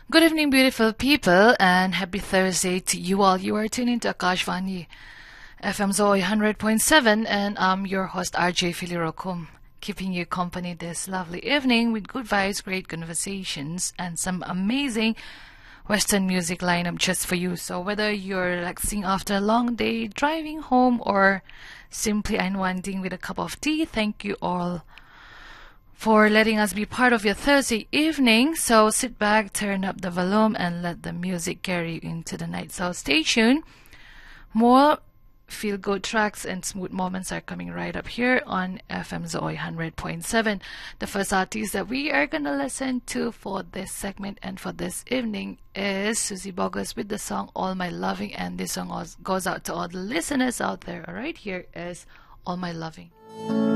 Good evening, beautiful people, and happy Thursday to you all. You are tuning to Akashvani FM Zoe 100.7, and I'm your host, RJ Filirokum, keeping you company this lovely evening with good vibes, great conversations, and some amazing Western music lineup just for you. So whether you're relaxing after a long day, driving home, or simply unwinding with a cup of tea, thank you all for letting us be part of your Thursday evening. So sit back, turn up the volume, and let the music carry you into the night. So stay tuned. More feel-good tracks and smooth moments are coming right up here on FM Zoe 100.7. The first artist that we are going to listen to for this segment and for this evening is Susie Bogus with the song All My Loving. And this song goes out to all the listeners out there. All right, here is All My Loving.